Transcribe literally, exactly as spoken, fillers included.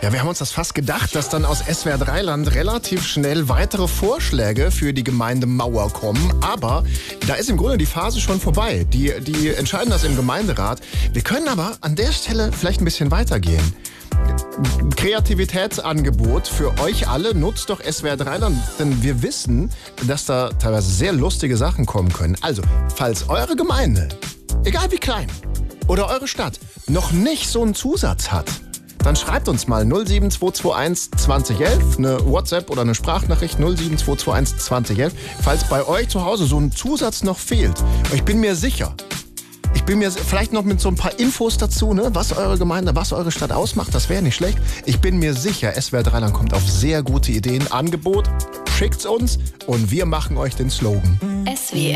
Ja, wir haben uns das fast gedacht, dass dann aus S W R drei Land relativ schnell weitere Vorschläge für die Gemeindemauer kommen. Aber da ist im Grunde die Phase schon vorbei. Die, die entscheiden das im Gemeinderat. Wir können aber an der Stelle vielleicht ein bisschen weitergehen. Kreativitätsangebot für euch alle, nutzt doch S W R drei Land, denn wir wissen, dass da teilweise sehr lustige Sachen kommen können. Also, falls eure Gemeinde, egal wie klein, oder eure Stadt noch nicht so einen Zusatz hat, dann schreibt uns mal null sieben zwei zwei eins zwanzig elf, eine WhatsApp oder eine Sprachnachricht null sieben zwei zwei eins zwanzig elf, falls bei euch zu Hause so ein Zusatz noch fehlt. Ich bin mir sicher, ich bin mir vielleicht noch mit so ein paar Infos dazu, ne, was eure Gemeinde, was eure Stadt ausmacht, das wäre nicht schlecht. Ich bin mir sicher, S W R drei Land kommt auf sehr gute Ideen. Angebot, schickt's uns und wir machen euch den Slogan. S W R